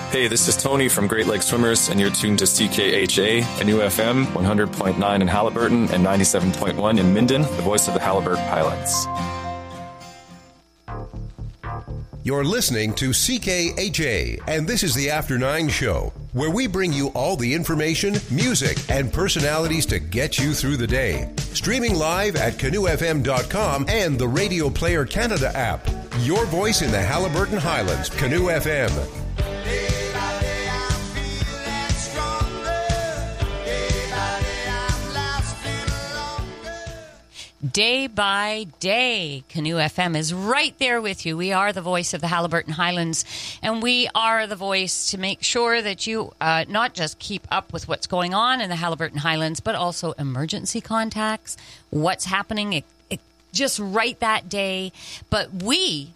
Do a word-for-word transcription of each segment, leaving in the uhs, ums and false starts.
Hey, this is Tony from Great Lakes Swimmers, and you're tuned to C K H A, Canoe F M, one hundred point nine in Haliburton and ninety-seven point one in Minden, the voice of the Haliburton Highlands. You're listening to C K H A, and this is the After Nine Show, where we bring you all the information, music, and personalities to get you through the day. Streaming live at canoe f m dot com and the Radio Player Canada app. Your voice in the Haliburton Highlands, Canoe F M. Day by day, Canoe F M is right there with you. We are the voice of the Haliburton Highlands, and we are the voice to make sure that you uh, not just keep up with what's going on in the Haliburton Highlands, but also emergency contacts, what's happening it, it, just right that day. But we,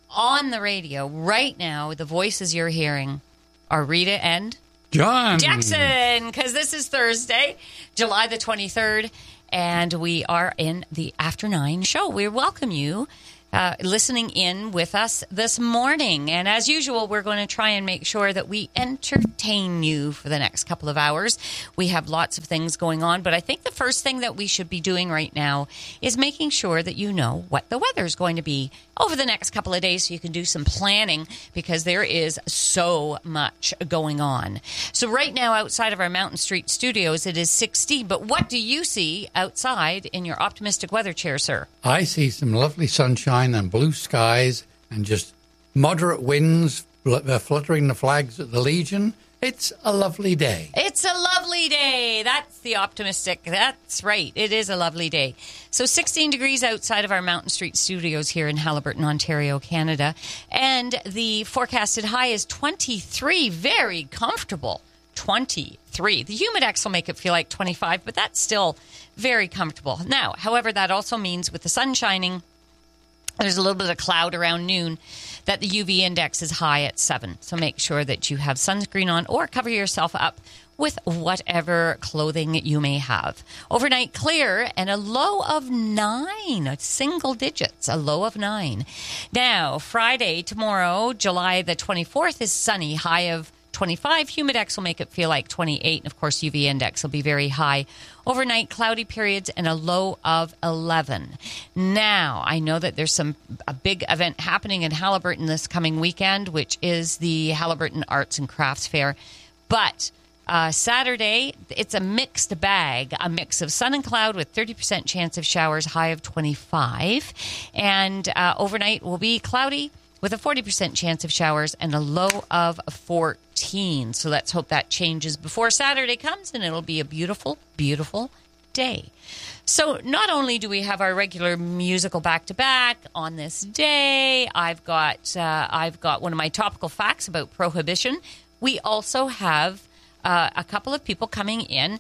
on the radio right now, the voices you're hearing are Rita and John Jackson, because this is Thursday, July the twenty-third. And we are in the After Nine Show. We welcome you uh, listening in with us this morning. And as usual, we're going to try and make sure that we entertain you for the next couple of hours. We have lots of things going on, but I think the first thing that we should be doing right now is making sure that you know what the weather is going to be over the next couple of days so you can do some planning, because there is so much going on. So right now outside of our Mountain Street studios, it is sixty, but what do you see outside in your optimistic weather chair, sir? I see some lovely sunshine and blue skies and just moderate winds fl- uh, fluttering the flags at the Legion. It's a lovely day. It's a lovely day. That's the optimistic. That's right. It is a lovely day. So sixteen degrees outside of our Mountain Street studios here in Haliburton, Ontario, Canada. And the forecasted high is twenty-three. Very comfortable. twenty-three. The humidex will make it feel like twenty-five, but that's still very comfortable. Now, however, that also means with the sun shining, there's a little bit of cloud around noon, that the U V index is high at seven. So make sure that you have sunscreen on or cover yourself up with whatever clothing you may have. Overnight clear and a low of nine, single digits, a low of nine. Now, Friday, tomorrow, July the twenty-fourth, is sunny, high of twenty-five. Humidex will make it feel like twenty-eight. And of course, U V index will be very high. Overnight cloudy periods and a low of eleven. Now, I know that there's some a big event happening in Haliburton this coming weekend, which is the Haliburton Arts and Crafts Fair. But uh, Saturday, it's a mixed bag, a mix of sun and cloud with thirty percent chance of showers, high of twenty-five. And uh, overnight will be cloudy with a forty percent chance of showers and a low of fourteen. So let's hope that changes before Saturday comes, and it'll be a beautiful, beautiful day. So not only do we have our regular musical back-to-back on this day, I've got uh, I've got one of my topical facts about prohibition. We also have uh, a couple of people coming in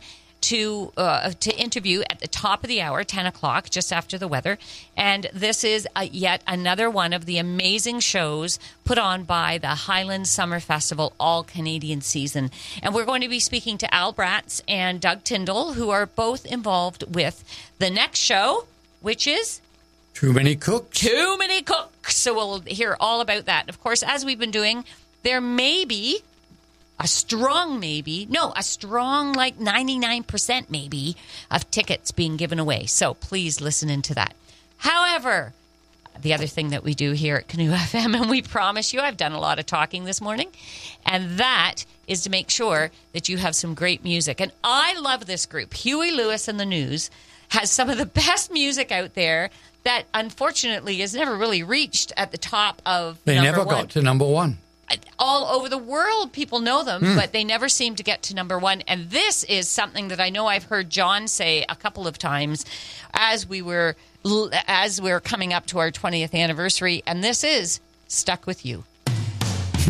to uh, to interview at the top of the hour, ten o'clock, just after the weather. And this is uh, yet another one of the amazing shows put on by the Highland Summer Festival All-Canadian Season. And we're going to be speaking to Al Bratz and Doug Tyndall, who are both involved with the next show, which is Too Many Cooks. Too Many Cooks. So we'll hear all about that. Of course, as we've been doing, there may be a strong maybe, no, a strong like ninety-nine percent maybe of tickets being given away. So please listen into that. However, the other thing that we do here at Canoe F M, and we promise you, I've done a lot of talking this morning, and that is to make sure that you have some great music. And I love this group. Huey Lewis and the News has some of the best music out there that unfortunately has never really reached at the top of They number never one. got to number one. All over the world, people know them, mm. but they never seem to get to number one. And this is something that I know I've heard John say a couple of times as we were as we we're coming up to our twentieth anniversary. And this is Stuck With You.